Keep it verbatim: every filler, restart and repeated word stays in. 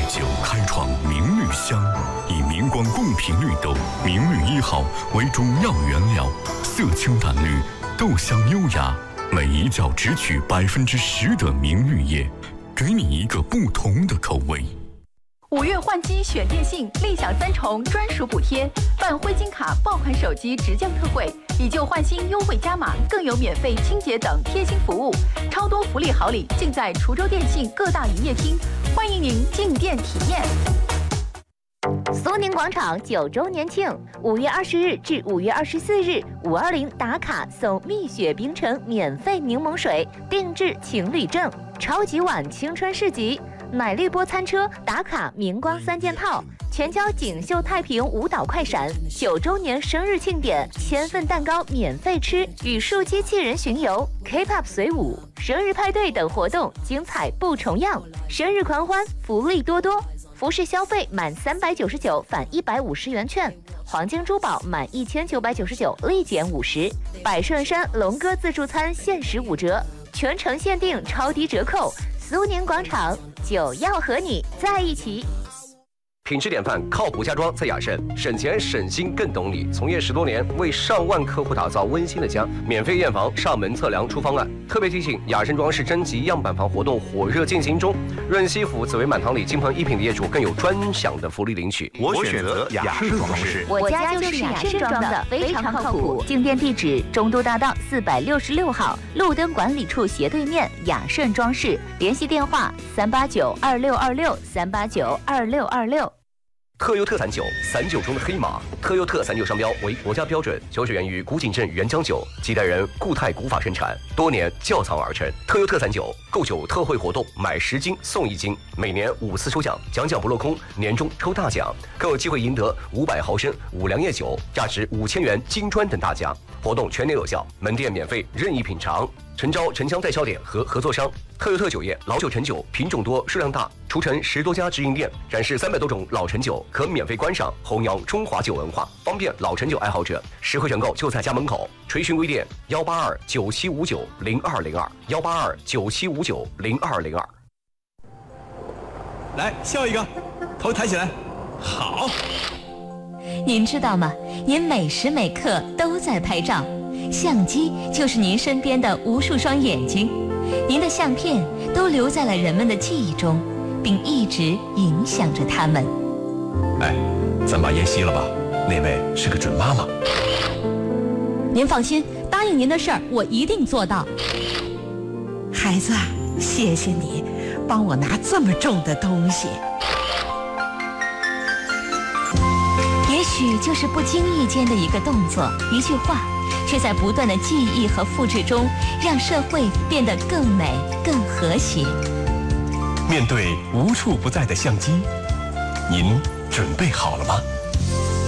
九开创明绿香，以明光贡品绿豆明绿一号为主要原料，色清淡绿，豆香优雅，每一角只取百分之十的明绿叶，给你一个不同的口味。 五月换机选电信，立享三重专属补贴，办灰金卡爆款手机直降特惠，以旧换新优惠加码，更有免费清洁等贴心服务，超多福利好礼尽在滁州电信各大营业厅，欢迎您进店体验。 苏宁广场九周年庆，五月二十日至五月二十四日，五二零打卡送蜜雪冰城免费柠檬水，定制情侣证，超级碗青春市集。奶绿波餐车打卡明光三件套，全交锦绣太平舞蹈快闪，九周年生日庆典，千份蛋糕免费吃，语数机器人巡游 ，K-pop 随舞，生日派对等活动精彩不重样，生日狂欢福利多多。服饰消费满三百九十九返一百五十元券，黄金珠宝满一千九百九十九立减五十，百顺山龙哥自助餐限时五折，全程限定超低折扣。苏宁广场就要和你在一起。 品质典范，靠谱家装在雅盛，省钱省心更懂你。从业十多年，为上万客户打造温馨的家，免费验房、上门测量、出方案。特别提醒，雅盛装饰征集样板房活动火热进行中，润西府紫薇满堂里金鹏一品的业主更有专享的福利领取。 我选择雅盛装饰， 我家就是雅盛装的，非常靠谱。进店地址：中都大道四百六十六号，路灯管理处斜对面，雅盛装饰。联系电话：三八九二六二六三八九二六二六。 特优特散酒，散酒中的黑马。特优特散酒商标为国家标准，酒水源于古井镇原浆酒，几代人固态古法生产，多年窖藏而成。特优特散酒购酒特惠活动，买十斤送一斤，每年五次抽奖，奖奖不落空，年终抽大奖，更有机会赢得五百毫升五粮液酒，价值五千元金砖等大奖。活动全年有效，门店免费任意品尝。诚招城乡代销点和合作商。特优特酒业老酒陈酒品种多数量大，除城十多家直营店，展示三百多种老陈酒，可免费观赏，弘扬中华酒文化，方便老陈酒爱好者。实惠选购就在家门口。垂询微店幺八二九七五九零二零二幺八二九七五九零二零二。 来笑一个，头抬起来，好。 您知道吗？您每时每刻都在拍照，相机就是您身边的无数双眼睛，您的相片都留在了人们的记忆中，并一直影响着他们。 哎，咱把烟熄了吧，那位是个准妈妈。 您放心，答应您的事儿我一定做到。 孩子，谢谢你帮我拿这么重的东西。 也许就是不经意间的一个动作，一句话，却在不断的记忆和复制中，让社会变得更美、更和谐。 面对无处不在的相机，您准备好了吗？